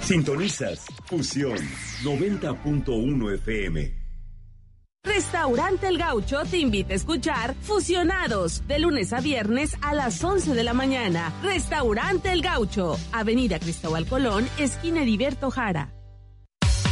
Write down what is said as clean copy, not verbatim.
Sintonizas Fusión 90.1 FM. Restaurante El Gaucho te invita a escuchar Fusionados de lunes a viernes a las 11 de la mañana. Restaurante El Gaucho, Avenida Cristóbal Colón, esquina Heriberto Jara.